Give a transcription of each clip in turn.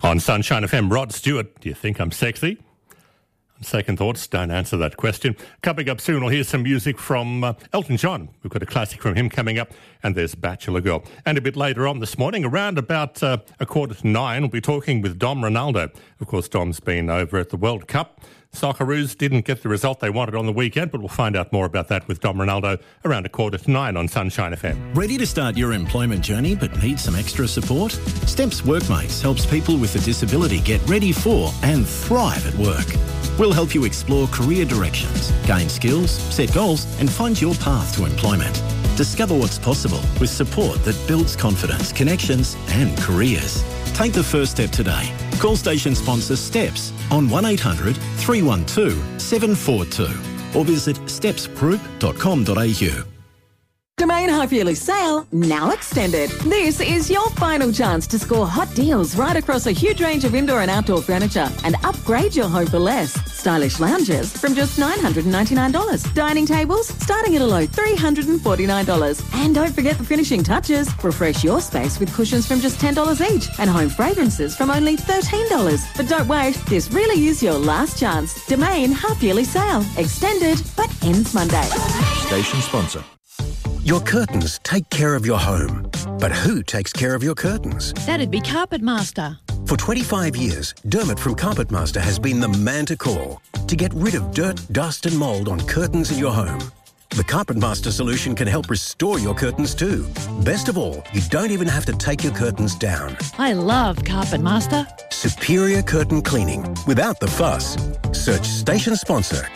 On Sunshine FM, Rod Stewart, do you think I'm sexy? On second thoughts, don't answer that question. Coming up soon, we'll hear some music from Elton John. We've got a classic from him coming up, and there's Bachelor Girl. And a bit later on this morning, around about 8:45, we'll be talking with Dom Ronaldo. Of course, Dom's been over at the World Cup. Socceroos didn't get the result they wanted on the weekend, but we'll find out more about that with Dom Ronaldo around 8:45 on Sunshine FM. Ready to start your employment journey but need some extra support? Steps Workmates helps people with a disability get ready for and thrive at work. We'll help you explore career directions, gain skills, set goals and find your path to employment. Discover what's possible with support that builds confidence, connections and careers. Take the first step today. Call station sponsor STEPS on 1800 312 742 or visit stepsgroup.com.au. Domain Half Yearly Sale, now extended. This is your final chance to score hot deals right across a huge range of indoor and outdoor furniture and upgrade your home for less. Stylish lounges from just $999. Dining tables starting at a low $349. And don't forget the finishing touches. Refresh your space with cushions from just $10 each and home fragrances from only $13. But don't wait, this really is your last chance. Domain Half Yearly Sale, extended but ends Monday. Station sponsor. Your curtains take care of your home. But who takes care of your curtains? That'd be Carpet Master. For 25 years, Dermot from Carpet Master has been the man to call to get rid of dirt, dust and mould on curtains in your home. The Carpet Master solution can help restore your curtains too. Best of all, you don't even have to take your curtains down. I love Carpet Master. Superior curtain cleaning without the fuss. Search station sponsor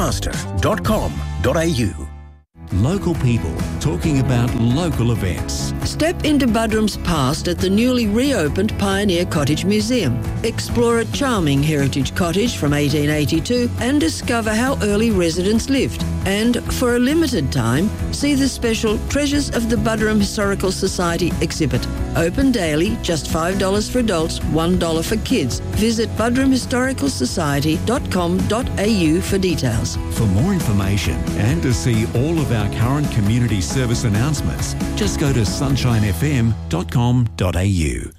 carpetmaster.com.au. Local people talking about local events. Step into Budrum's past at the newly reopened Pioneer Cottage Museum. Explore a charming heritage cottage from 1882 and discover how early residents lived. And for a limited time, see the special Treasures of the Budrum Historical Society exhibit. Open daily, just $5 for adults, $1 for kids. Visit budrumhistoricalsociety.com.au for details. For more information and to see all of our current community service announcements, just go to sunshinefm.com.au.